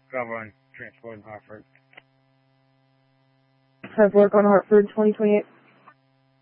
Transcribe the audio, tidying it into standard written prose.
Cover on transport in Hartford. Have work on Hartford 2028.